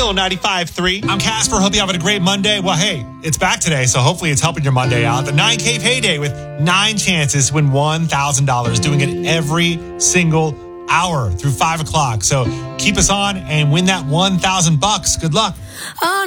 Real 95.3. I'm Casper. Hope you're having a great Monday. Well, hey, it's back today, so hopefully it's helping your Monday out. The 9K payday with 9 chances to win $1,000. Doing it every single hour through 5 o'clock. So keep us on and win that $1,000. Good luck.